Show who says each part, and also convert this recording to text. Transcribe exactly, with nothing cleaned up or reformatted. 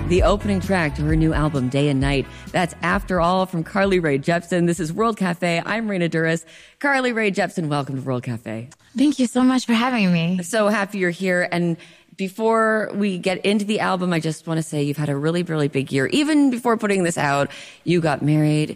Speaker 1: the opening track to her new album, Day and Night. That's After All from Carly Rae Jepsen. This is World Cafe. I'm Raina Douris. Carly Rae Jepsen, welcome to World Cafe.
Speaker 2: Thank you so much for having me.
Speaker 1: So happy you're here. And before we get into the album, I just want to say you've had a really, really big year. Even before putting this out, you got married,